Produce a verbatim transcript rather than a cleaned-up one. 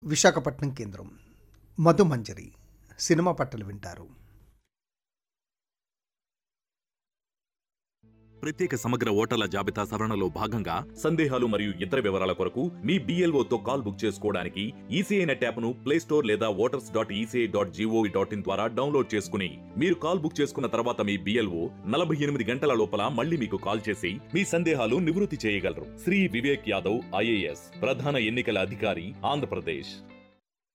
విశాఖపట్నం కేంద్రం మధుమంజరి సినిమా పట్టలు వింటారు. ప్రత్యేక సమగ్ర ఓటర్ల జాబితా సవరణలో భాగంగా సందేహాలు మరియు ఇతర వివరాల కొరకు మీ బిఎల్ఓతో కాల్ బుక్ చేసుకోవడానికి ఈసీఐ నెట్ యాప్ను ప్లే స్టోర్ లేదా voters dot ECI dot GOV dot in ద్వారా డౌన్లోడ్ చేసుకుని మీరు కాల్ బుక్ చేసుకున్న తర్వాత మీ బిఎల్ఓ నలభై ఎనిమిది గంటల లోపల మళ్ళీ మీకు కాల్ చేసి మీ సందేహాలు నివృత్తి చేయగలరు. శ్రీ వివేక్ యాదవ్ ఐఏఎస్, ప్రధాన ఎన్నికల అధికారి, ఆంధ్రప్రదేశ్.